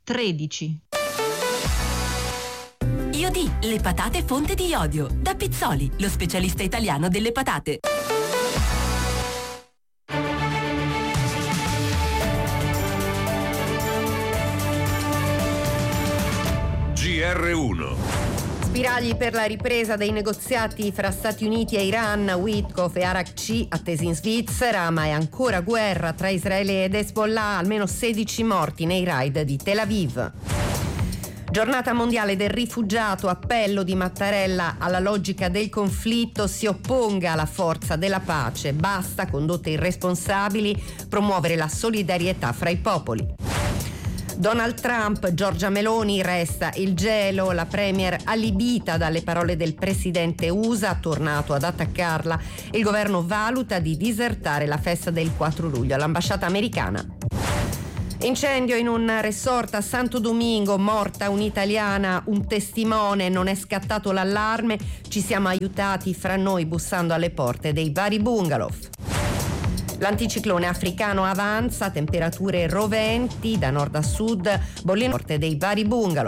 13. Iodi, le patate fonte di iodio. Da Pizzoli, lo specialista italiano delle patate. GR1. Spiragli per la ripresa dei negoziati fra Stati Uniti e Iran, Witkoff e Arakci attesi in Svizzera, ma è ancora guerra tra Israele ed Hezbollah, almeno 16 morti nei raid di Tel Aviv. Giornata mondiale del rifugiato, appello di Mattarella alla logica del conflitto, si opponga alla forza della pace, basta condotte irresponsabili, promuovere la solidarietà fra i popoli. Donald Trump, Giorgia Meloni, resta il gelo, la premier allibita dalle parole del presidente USA, tornato ad attaccarla, il governo valuta di disertare la festa del 4 luglio all'ambasciata americana. Incendio in un resort a Santo Domingo, morta un'italiana, un testimone, non è scattato l'allarme, ci siamo aiutati fra noi bussando alle porte dei vari bungalow. L'anticiclone africano avanza, temperature roventi da nord a sud, bollino porte dei vari bungalow.